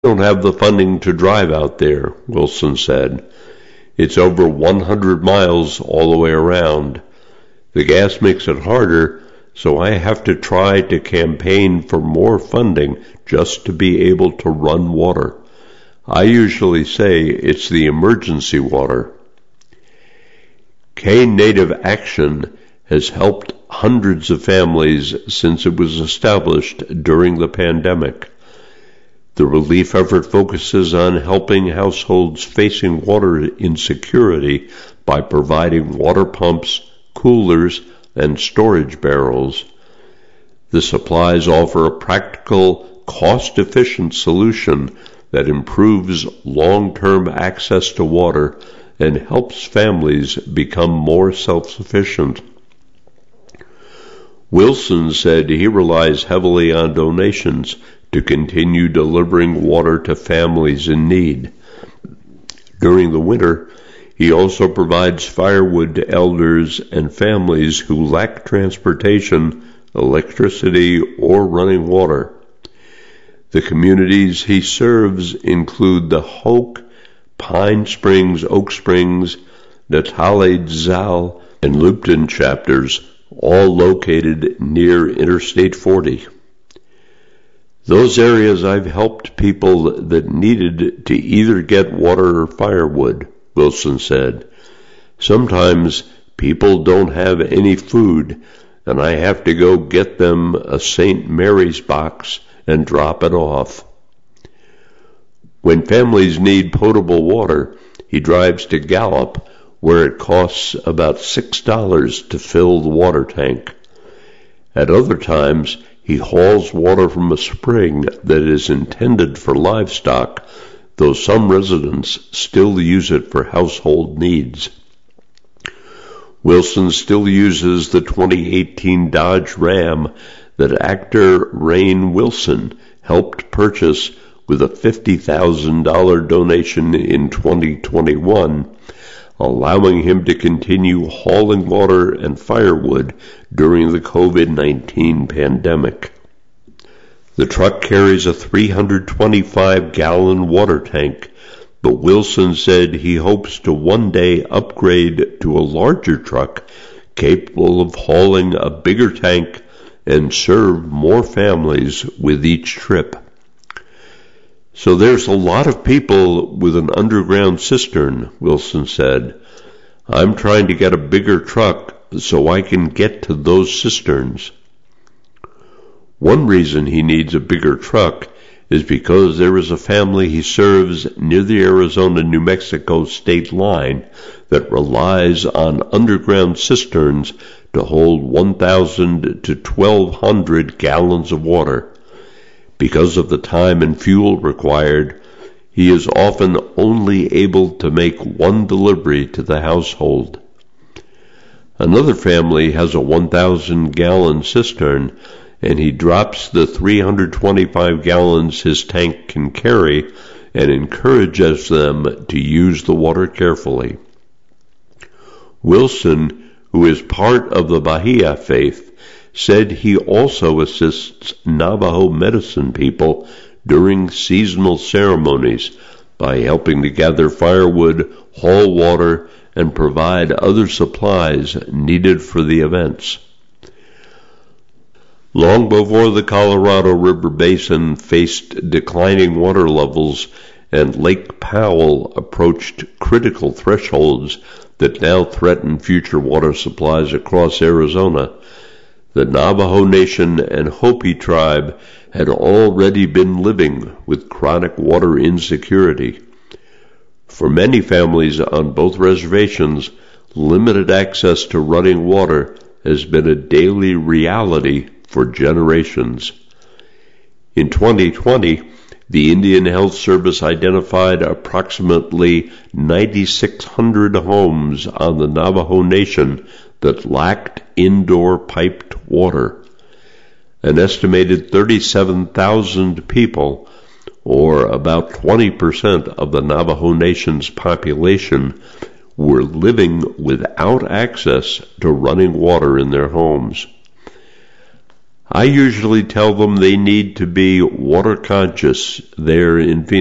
don't have the funding to drive out there, Wilson said. It's over 100 miles all the way around. The gas makes it harder, so I have to try to campaign for more funding just to be able to run water. I usually say it's the emergency water. K Native Action has helped hundreds of families since it was established during the pandemic. The relief effort focuses on helping households facing water insecurity by providing water pumps, coolers, and storage barrels. The supplies offer a practical, cost-efficient solution that improves long-term access to water and helps families become more self-sufficient. Wilson said he relies heavily on donations to continue delivering water to families in need. During the winter, he also provides firewood to elders and families who lack transportation, electricity, or running water. The communities he serves include the Hoke, Pine Springs, Oak Springs, Natale Zal, and Lupton chapters, all located near Interstate 40. Those areas I've helped people that needed to either get water or firewood, Wilson said. Sometimes people don't have any food, and I have to go get them a St. Mary's box and drop it off. When families need potable water, he drives to Gallup, where it costs about $6 to fill the water tank. At other times, he hauls water from a spring that is intended for livestock, though some residents still use it for household needs. Wilson still uses the 2018 Dodge Ram that actor Rainn Wilson helped purchase with a $50,000 donation in 2021, allowing him to continue hauling water and firewood during the COVID-19 pandemic. The truck carries a 325-gallon water tank, but Wilson said he hopes to one day upgrade to a larger truck capable of hauling a bigger tank and serve more families with each trip. So there's a lot of people with an underground cistern, Wilson said. I'm trying to get a bigger truck so I can get to those cisterns. One reason he needs a bigger truck is because there is a family he serves near the Arizona-New Mexico state line that relies on underground cisterns to hold 1,000 to 1,200 gallons of water. Because of the time and fuel required, he is often only able to make one delivery to the household. Another family has a 1,000-gallon cistern, and he drops the 325 gallons his tank can carry and encourages them to use the water carefully. Wilson, who is part of the Bahia faith, said he also assists Navajo medicine people during seasonal ceremonies by helping to gather firewood, haul water, and provide other supplies needed for the events. Long before the Colorado River Basin faced declining water levels and Lake Powell approached critical thresholds that now threaten future water supplies across Arizona, the Navajo Nation and Hopi tribe had already been living with chronic water insecurity. For many families on both reservations, limited access to running water has been a daily reality for generations. In 2020, the Indian Health Service identified approximately 9,600 homes on the Navajo Nation that lacked indoor piped water. An estimated 37,000 people, or about 20% of the Navajo Nation's population, were living without access to running water in their homes. I usually tell them they need to be water conscious there in Phoenix.